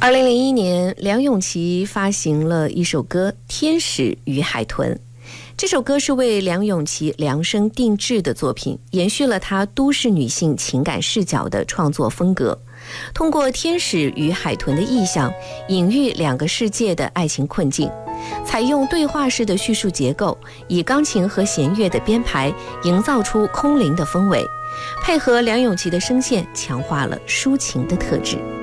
2001年，梁咏琪发行了一首歌《天使与海豚》。这首歌是为梁咏琪量身定制的作品，延续了她都市女性情感视角的创作风格。通过天使与海豚的意象，隐喻两个世界的爱情困境。采用对话式的叙述结构，以钢琴和弦乐的编排营造出空灵的氛围，配合梁咏琪的声线，强化了抒情的特质。